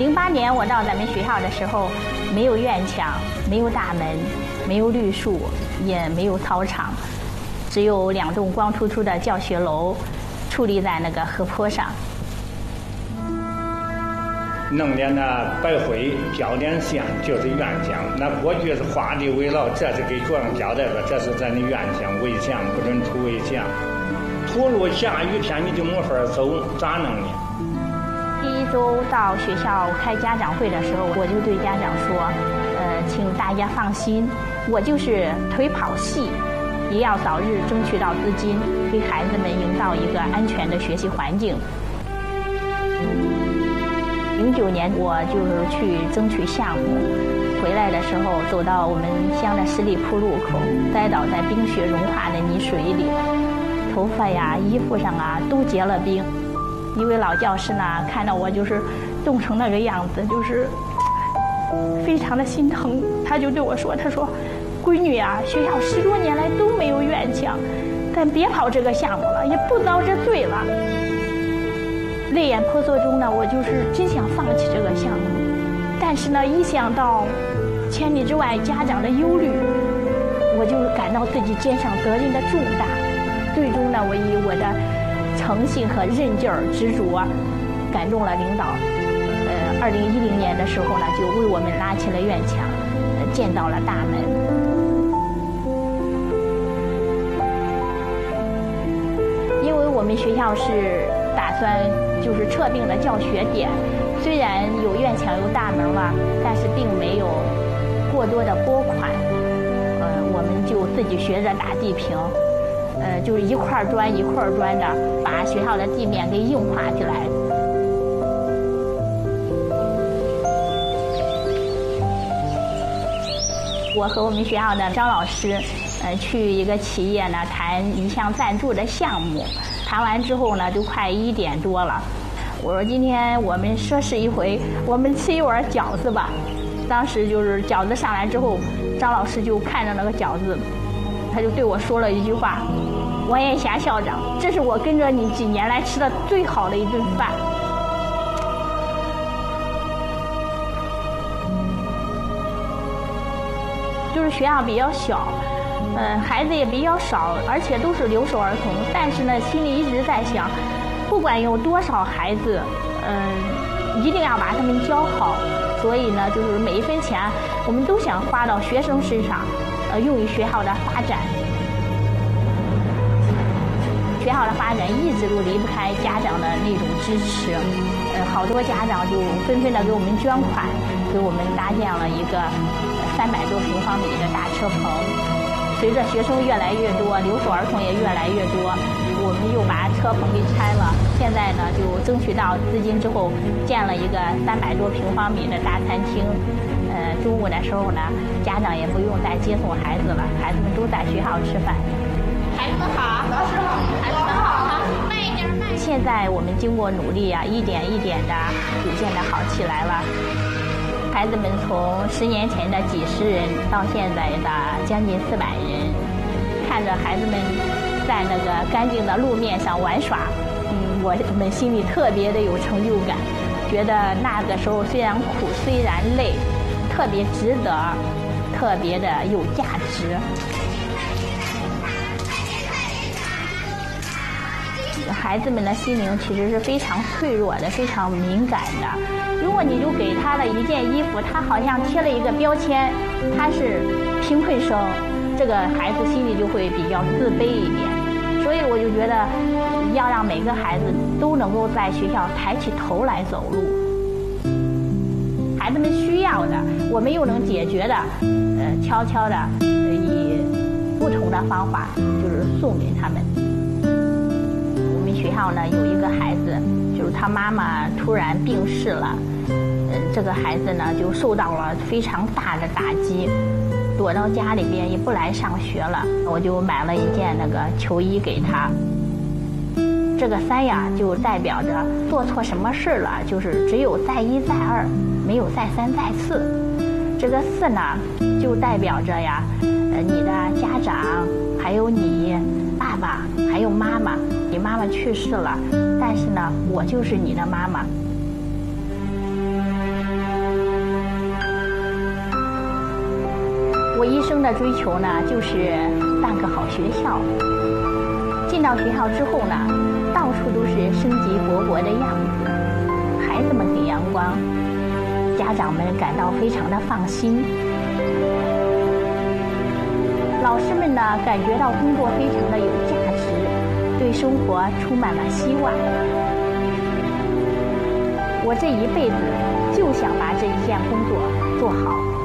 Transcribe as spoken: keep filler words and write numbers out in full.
零八年我到咱们学校的时候，没有院墙，没有大门，没有绿树，也没有操场，只有两栋光秃秃的教学楼，矗立在那个河坡上。 弄点那白灰，标点线就是院墙。那过去是画地为牢，这是给学生交代的，这是咱的院墙围墙，不准出围墙。土路下雨天你就没法走，咋弄呢？ 第一周到学校开家长会的时候，我就对家长说，呃，请大家放心，我就是腿跑系，也要早日争取到资金，给孩子们营造一个安全的学习环境。零九年我就是去争取项目，回来的时候走到我们乡的十里铺路口，栽倒在冰雪融化的泥水里，头发呀、衣服上啊都结了冰。一位老教师呢，看到我就是冻成那个样子，就是非常的心疼，他就对我说：“他说，闺女啊，学校十多年来都没有院墙，咱别跑这个项目了，也不遭这罪了。”泪眼婆娑中呢，我就是真想放弃这个项目，但是呢，一想到千里之外家长的忧虑，我就感到自己肩上责任的重大。最终呢，我以我的诚信和韧劲儿、执着，感动了领导。呃，二零一零年的时候呢，就为我们拉起了院墙，呃，建到了大门。因为我们学校是打算就是撤并了教学点，虽然有院墙有大门了，但是并没有过多的拨款，呃，我们就自己学着打地坪，呃，就是一块砖一块砖的把学校的地面给硬化起来。我和我们学校的张老师，呃，去一个企业呢谈一项赞助的项目。谈完之后呢，就快一点多了。我说今天我们奢侈一回，我们吃一碗饺子吧。当时就是饺子上来之后，张老师就看着那个饺子，他就对我说了一句话：“王艳霞校长，这是我跟着你几年来吃的最好的一顿饭。”就是学校比较小。嗯，孩子也比较少，而且都是留守儿童。但是呢，心里一直在想，不管有多少孩子，嗯，一定要把他们教好。所以呢，就是每一分钱，我们都想花到学生身上，呃，用于学校的发展。学校的发展一直都离不开家长的那种支持，呃，好多家长就纷纷的给我们捐款，给我们搭建了一个三百多平方米的大车棚。随着学生越来越多，留守儿童也越来越多，我们又把车棚给拆了。现在呢，就争取到资金之后，建了一个三百多平方米的大餐厅。呃，中午的时候呢，家长也不用再接送孩子了，孩子们都在学校吃饭。孩子们好，老师好，孩子们好，慢一点，慢一点。现在我们经过努力啊，一点一点的逐渐的好起来了。孩子们从十年前的几十人到现在的将近四百人，看着孩子们在那个干净的路面上玩耍，嗯，我们心里特别的有成就感，觉得那个时候虽然苦，虽然累，特别值得，特别的有价值。孩子们的心灵其实是非常脆弱的，非常敏感的。如果你就给他了一件衣服，他好像贴了一个标签，他是贫困生，这个孩子心里就会比较自卑一点。所以我就觉得，要让每个孩子都能够在学校抬起头来走路。孩子们需要的，我们又能解决的，呃，悄悄的以不同的方法，就是送给他们。学校呢有一个孩子，就是他妈妈突然病逝了，嗯，这个孩子呢就受到了非常大的打击，躲到家里边也不来上学了。我就买了一件那个球衣给他。这个三呀，就代表着做错什么事了，就是只有再一再二，没有再三再四。这个四呢，就代表着呀，呃，你的家长，还有你爸爸，还有妈妈。你妈妈去世了，但是呢，我就是你的妈妈。 我一生的追求呢，就是办个好学校。进到学校之后呢，到处都是生机勃勃的样子，孩子们很阳光，家长们感到非常的放心。老师们呢，感觉到工作非常的有价值，对生活充满了希望。我这一辈子就想把这一件工作做好。